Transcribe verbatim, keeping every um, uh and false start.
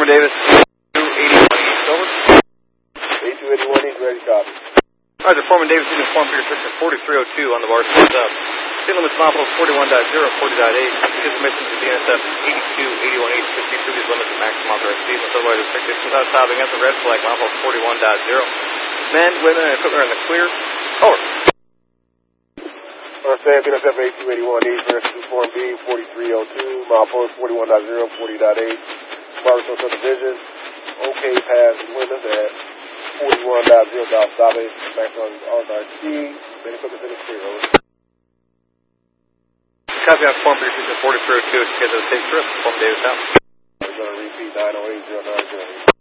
Foreman Davis, two eighty-one East, over. eighty-two eighty-one East, ready, copy. Roger, Foreman Davis, you inform for your section forty-three oh two on the bar, stands up. Speed limits nominal forty-one point zero, forty point eight. Information to D N S F eighty-two eighty-one East, fifty through these limits of maximum authorized speed, unless otherwise restricted. Without stopping at the red flag, nominal forty-one point zero. Men, women, and equipment are in the clear. Over. Understand, D N S F eighty-two eighty-one East, versus Form B, forty-three oh two, mile forward forty-one point zero, forty point eight. Marshall subdivision. Okay, pass limits at forty-one point zero, dot stopping, maximum authorized speed. Then equipment in the clear, over. Copy on form for your section forty-three oh two. It's because of the safe trip. Foreman Davis out. We're going to repeat nine oh eight zero nine zero.